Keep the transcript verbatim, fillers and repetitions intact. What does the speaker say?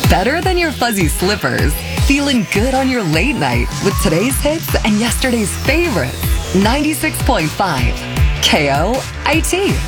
Better than your fuzzy slippers. Feeling good on your late night with today's hits and yesterday's favorites. ninety-six point five K O A T.